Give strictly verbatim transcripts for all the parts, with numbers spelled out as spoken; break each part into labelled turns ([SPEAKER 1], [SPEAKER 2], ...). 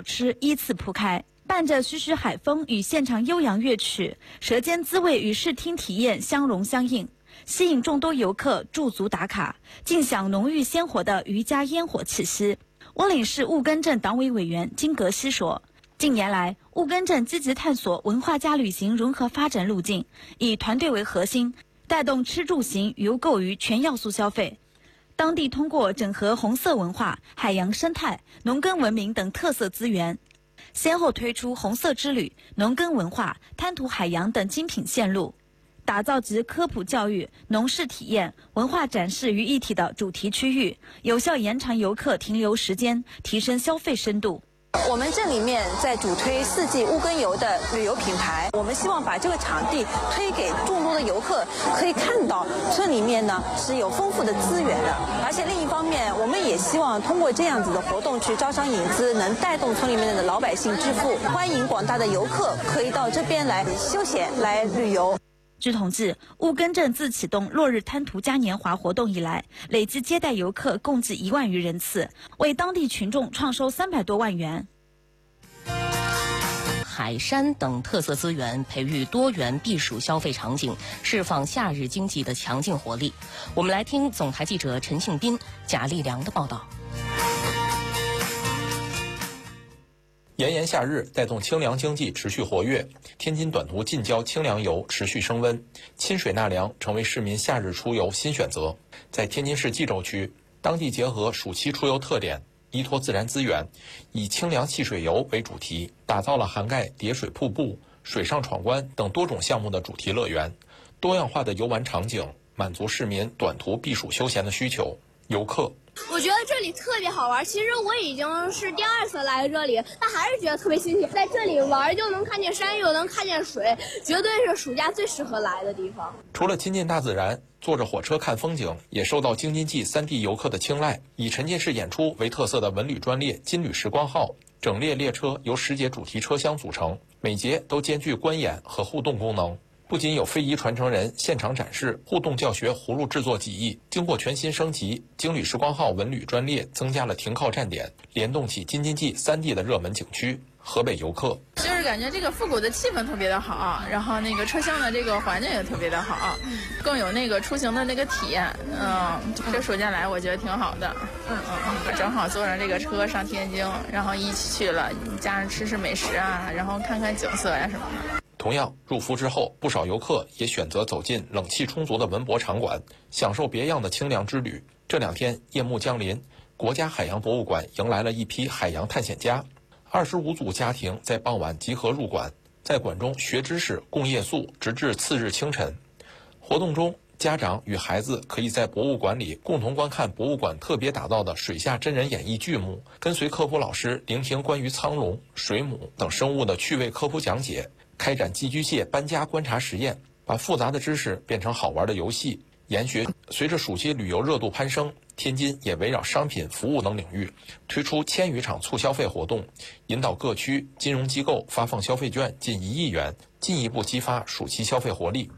[SPEAKER 1] 吃依次铺开，伴着徐徐海风与现场悠扬乐曲，舌尖滋味与视听体验相融相应，吸引众多游客驻足打卡，尽享浓郁鲜活的渔家烟火气息。窝岭市雾根镇党委委员金格西说，近年来，雾根镇积极探索文化加旅行融合发展路径，以团队为核心，带动吃住行游购娱全要素消费。当地通过整合红色文化、海洋生态、农耕文明等特色资源，先后推出红色之旅、农耕文化、滩涂海洋等精品线路，打造集科普教育、农事体验、文化展示于一体的主题区域，有效延长游客停留时间，提升消费深度。
[SPEAKER 2] 我们镇里面在主推四季雾根游的旅游品牌，我们希望把这个场地推给众多的游客，可以看到村里面呢是有丰富的资源的，而且另一方面，我们也希望通过这样子的活动去招商引资，能带动村里面的老百姓致富，欢迎广大的游客可以到这边来休闲、来旅游。
[SPEAKER 1] 据统计，雾根镇自启动落日滩涂嘉年华活动以来，累计接待游客共计一万余人次，为当地群众创收三百多万元。
[SPEAKER 3] 海山等特色资源，培育多元避暑消费场景，释放夏日经济的强劲活力。我们来听总台记者陈庆斌、贾立良的报道。
[SPEAKER 4] 炎炎夏日带动清凉经济持续活跃，天津短途近郊清凉游持续升温，亲水纳凉成为市民夏日出游新选择。在天津市蓟州区，当地结合暑期出游特点，依托自然资源，以清凉戏水游为主题，打造了涵盖叠水瀑布、水上闯关等多种项目的主题乐园，多样化的游玩场景满足市民短途避暑休闲的需求。游客，
[SPEAKER 5] 我觉得这里特别好玩，其实我已经是第二次来这里，但还是觉得特别新鲜。在这里玩就能看见山，又能看见水，绝对是暑假最适合来的地方。
[SPEAKER 4] 除了亲近大自然，坐着火车看风景也受到京津冀三地游客的青睐。以沉浸式演出为特色的文旅专列金旅时光号，整列列车由十节主题车厢组成，每节都兼具观演和互动功能。不仅有非遗传承人现场展示、互动教学葫芦制作技艺，经过全新升级，京旅时光号文旅专列增加了停靠站点，联动起京津冀三地的热门景区。河北游客
[SPEAKER 6] 就是感觉这个复古的气氛特别的好，然后那个车厢的这个环境也特别的好，更有那个出行的那个体验。嗯，这暑假来我觉得挺好的。嗯嗯，正好坐上这个车上天津，然后一起去了，加上吃吃美食啊，然后看看景色呀、啊、什么的。
[SPEAKER 4] 同样，入伏之后，不少游客也选择走进冷气充足的文博场馆，享受别样的清凉之旅。这两天夜幕降临，国家海洋博物馆迎来了一批海洋探险家，二十五组家庭在傍晚集合入馆，在馆中学知识、供夜宿，直至次日清晨。活动中，家长与孩子可以在博物馆里共同观看博物馆特别打造的水下真人演绎剧目，跟随科普老师聆听关于苍龙、水母等生物的趣味科普讲解，开展寄居蟹搬家观察实验，把复杂的知识变成好玩的游戏。研学随着暑期旅游热度攀升，天津也围绕商品服务等领域推出千余场促消费活动，引导各区金融机构发放消费券近一亿元，进一步激发暑期消费活力。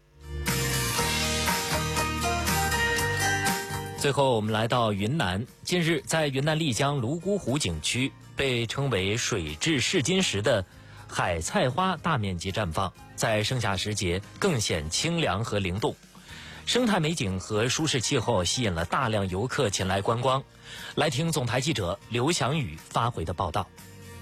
[SPEAKER 7] 最后我们来到云南，近日在云南丽江泸沽湖景区，被称为水质试金石的海菜花大面积绽放，在盛夏时节更显清凉和灵动。生态美景和舒适气候吸引了大量游客前来观光。来听总台记者刘翔宇发回的报道。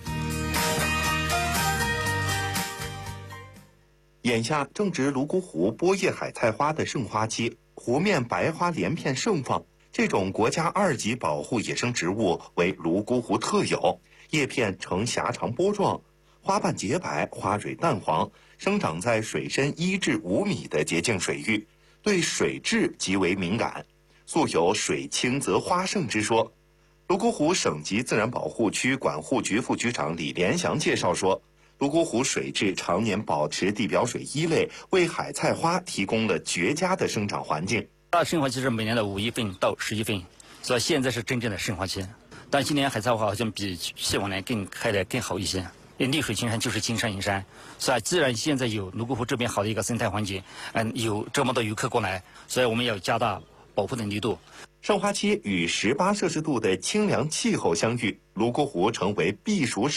[SPEAKER 8] 眼下正值泸沽湖波叶海菜花的盛花期，湖面白花连片盛放。这种国家二级保护野生植物为泸沽湖特有，叶片呈狭长波状，花瓣洁白，花蕊淡黄，生长在水深一至五米的洁净水域，对水质极为敏感，素有水清则花盛之说。泸沽湖省级自然保护区管护局副局长李连祥介绍说，泸沽湖水质常年保持地表水一类，为海菜花提供了绝佳的生长环境。
[SPEAKER 9] 它盛花期是每年的五月份到十月份，所以现在是真正的盛花期。但今年海菜花好像比去往年更开得更好一些。丽水青山就是金山银山，所以自然现在有泸沽湖这边好的一个生态环境，嗯，有这么多游客过来，所以我们要加大保护的力度。
[SPEAKER 8] 盛花期与十八摄氏度的清凉气候相遇，泸沽湖成为避暑